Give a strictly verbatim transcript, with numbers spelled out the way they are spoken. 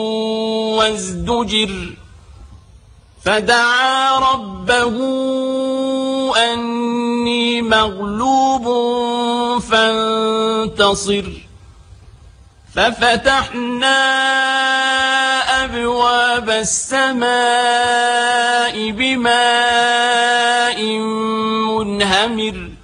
وازدجر فدعا ربه أني مغلوب فانتصر ففتحنا أبواب السماء بماء منهمر